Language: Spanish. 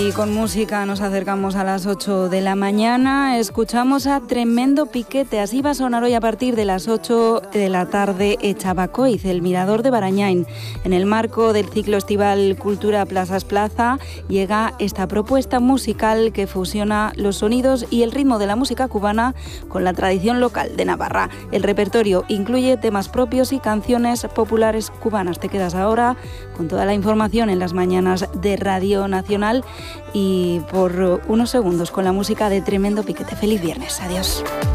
Y con música nos acercamos a las 8 de la mañana, escuchamos a Tremendo Piquete, así va a sonar hoy a partir de las 8 de la tarde Echabacoiz, el mirador de Barañáin. En el marco del ciclo estival Cultura Plazas Plaza llega esta propuesta musical que fusiona los sonidos y el ritmo de la música cubana con la tradición local de Navarra. El repertorio incluye temas propios y canciones populares cubanas. Te quedas ahora con toda la información en las mañanas de Radio Nacional y por unos segundos con la música de Tremendo Piquete. Feliz viernes, adiós.